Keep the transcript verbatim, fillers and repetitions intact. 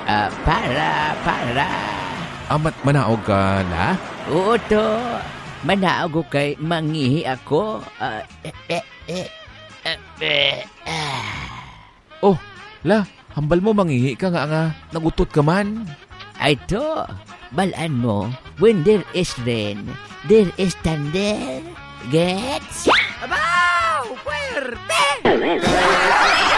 Ah, para, para. Amat manaog ka, la? Oo to. Manaog ko kay mangihi ako. Ah, eh, eh, eh, eh, eh, ah. Oh, la, hambal mo mangihi ka nga nga. Nagutot ka man. Ay to, balaan mo, when there is rain, there is thunder. Gets? Abaw! Puwerte!